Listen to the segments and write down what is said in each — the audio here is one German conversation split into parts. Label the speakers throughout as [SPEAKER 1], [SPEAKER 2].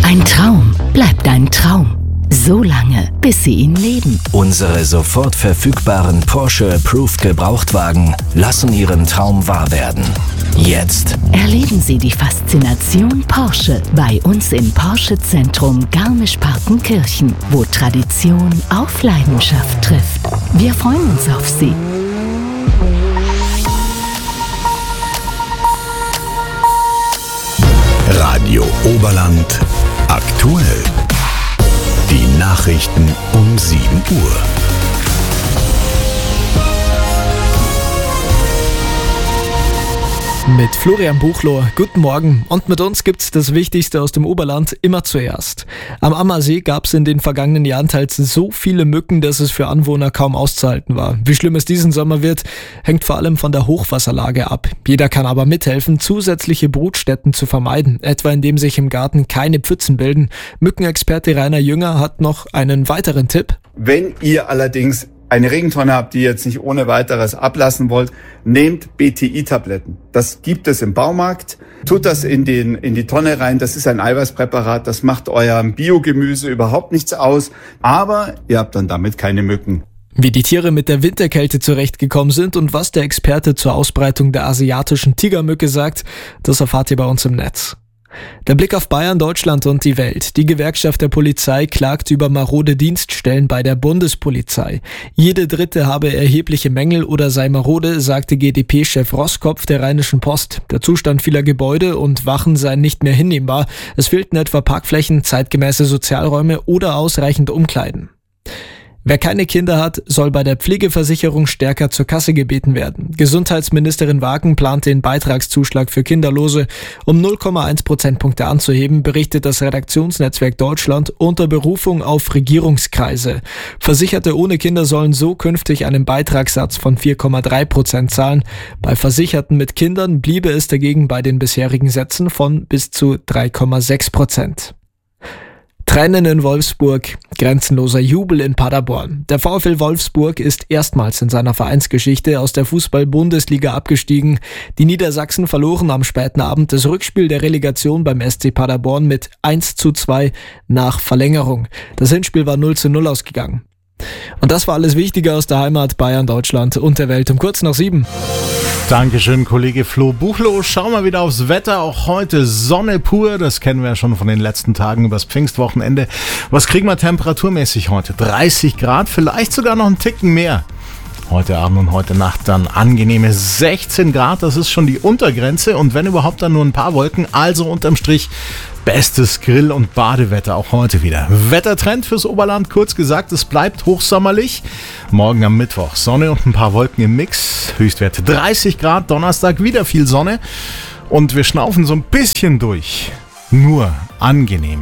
[SPEAKER 1] Ein Traum bleibt ein Traum. So lange, bis Sie ihn leben.
[SPEAKER 2] Unsere sofort verfügbaren Porsche Approved Gebrauchtwagen lassen Ihren Traum wahr werden. Jetzt
[SPEAKER 1] Erleben Sie die Faszination Porsche bei uns im Porsche Zentrum Garmisch-Partenkirchen, wo Tradition auf Leidenschaft trifft. Wir freuen uns auf Sie.
[SPEAKER 3] Radio Oberland aktuell. Die Nachrichten um 7 Uhr.
[SPEAKER 4] Mit Florian Buchloh, guten Morgen. Und mit uns gibt's das Wichtigste aus dem Oberland immer zuerst. Am Ammersee gab's in den vergangenen Jahren teils so viele Mücken, dass es für Anwohner kaum auszuhalten war. Wie schlimm es diesen Sommer wird, hängt vor allem von der Hochwasserlage ab. Jeder kann aber mithelfen, zusätzliche Brutstätten zu vermeiden, etwa indem sich im Garten keine Pfützen bilden. Mückenexperte Rainer Jünger hat noch einen weiteren Tipp.
[SPEAKER 5] Wenn ihr allerdings eine Regentonne habt, die ihr jetzt nicht ohne weiteres ablassen wollt, nehmt BTI-Tabletten. Das gibt es im Baumarkt. Tut das in die Tonne rein. Das ist ein Eiweißpräparat. Das macht eurem Biogemüse überhaupt nichts aus. Aber ihr habt dann damit keine Mücken.
[SPEAKER 4] Wie die Tiere mit der Winterkälte zurechtgekommen sind und was der Experte zur Ausbreitung der asiatischen Tigermücke sagt, das erfahrt ihr bei uns im Netz. Der Blick auf Bayern, Deutschland und die Welt. Die Gewerkschaft der Polizei klagt über marode Dienststellen bei der Bundespolizei. Jede dritte habe erhebliche Mängel oder sei marode, sagte GdP-Chef Roskopf der Rheinischen Post. Der Zustand vieler Gebäude und Wachen sei nicht mehr hinnehmbar. Es fehlten etwa Parkflächen, zeitgemäße Sozialräume oder ausreichend Umkleiden. Wer keine Kinder hat, soll bei der Pflegeversicherung stärker zur Kasse gebeten werden. Gesundheitsministerin Wagen plant den Beitragszuschlag für Kinderlose um 0,1 Prozentpunkte anzuheben, berichtet das Redaktionsnetzwerk Deutschland unter Berufung auf Regierungskreise. Versicherte ohne Kinder sollen so künftig einen Beitragssatz von 4,3% zahlen. Bei Versicherten mit Kindern bliebe es dagegen bei den bisherigen Sätzen von bis zu 3,6%. Tränen in Wolfsburg, grenzenloser Jubel in Paderborn. Der VfL Wolfsburg ist erstmals in seiner Vereinsgeschichte aus der Fußball-Bundesliga abgestiegen. Die Niedersachsen verloren am späten Abend das Rückspiel der Relegation beim SC Paderborn mit 1:2 nach Verlängerung. Das Hinspiel war 0:0 ausgegangen. Und das war alles Wichtige aus der Heimat, Bayern, Deutschland und der Welt um kurz nach 7.
[SPEAKER 6] Dankeschön, Kollege Flo Buchloh. Schauen wir wieder aufs Wetter. Auch heute Sonne pur. Das kennen wir ja schon von den letzten Tagen übers Pfingstwochenende. Was kriegen wir temperaturmäßig heute? 30 Grad, vielleicht sogar noch einen Ticken mehr. Heute Abend und heute Nacht dann angenehme 16 Grad. Das ist schon die Untergrenze. Und wenn überhaupt dann nur ein paar Wolken. Also unterm Strich bestes Grill- und Badewetter auch heute wieder. Wettertrend fürs Oberland, kurz gesagt, es bleibt hochsommerlich. Morgen am Mittwoch Sonne und ein paar Wolken im Mix. Höchstwerte 30 Grad, Donnerstag wieder viel Sonne. Und wir schnaufen so ein bisschen durch. Nur angenehme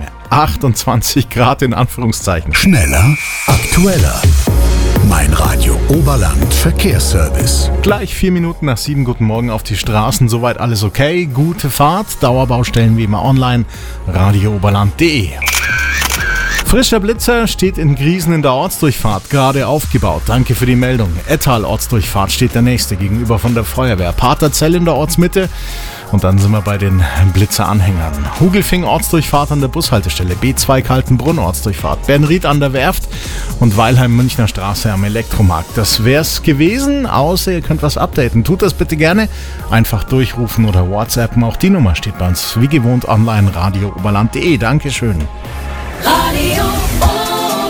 [SPEAKER 6] 28 Grad in Anführungszeichen.
[SPEAKER 3] Schneller, aktueller. Mein Radio Oberland Verkehrsservice.
[SPEAKER 6] Gleich 4 Minuten nach 7, guten Morgen auf die Straßen. Soweit alles okay, gute Fahrt. Dauerbaustellen wie immer online, radiooberland.de. Frischer Blitzer steht in Griesen in der Ortsdurchfahrt, gerade aufgebaut. Danke für die Meldung. Ettal Ortsdurchfahrt steht der nächste gegenüber von der Feuerwehr. Paterzell in der Ortsmitte. Und dann sind wir bei den Blitzeranhängern. Hugelfing Ortsdurchfahrt an der Bushaltestelle, B2 Kaltenbrunn Ortsdurchfahrt, Bernried an der Werft und Weilheim Münchner Straße am Elektromarkt. Das wär's gewesen, außer ihr könnt was updaten. Tut das bitte gerne. Einfach durchrufen oder WhatsAppen. Auch die Nummer steht bei uns wie gewohnt online, radiooberland.de. Dankeschön.
[SPEAKER 7] Radio Oberland.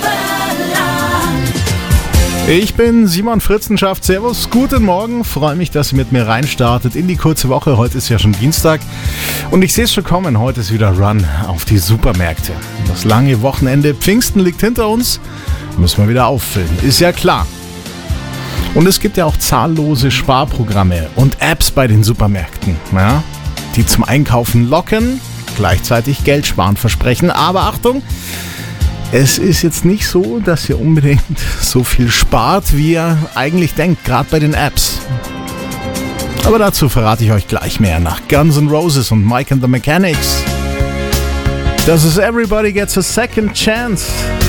[SPEAKER 6] Ich bin Simon Fritzenschaft. Servus, guten Morgen. Freue mich, dass ihr mit mir reinstartet in die kurze Woche. Heute ist ja schon Dienstag und ich sehe es schon kommen. Heute ist wieder Run auf die Supermärkte. Das lange Wochenende Pfingsten liegt hinter uns. Müssen wir wieder auffüllen. Ist ja klar. Und es gibt ja auch zahllose Sparprogramme und Apps bei den Supermärkten, ja, die zum Einkaufen locken, gleichzeitig Geld sparen versprechen. Aber Achtung, es ist jetzt nicht so, dass ihr unbedingt so viel spart, wie ihr eigentlich denkt, gerade bei den Apps. Aber dazu verrate ich euch gleich mehr nach Guns N' Roses und Mike and the Mechanics. Das ist Everybody Gets a Second Chance.